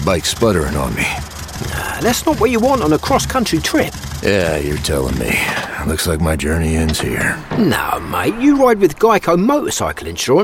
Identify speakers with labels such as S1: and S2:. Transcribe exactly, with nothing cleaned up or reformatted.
S1: bike sputtering on me.
S2: Nah, that's not what you want on a cross-country trip.
S1: Yeah, you're telling me. Looks like my journey ends here.
S2: No, mate, you ride with Geico Motorcycle Insurance.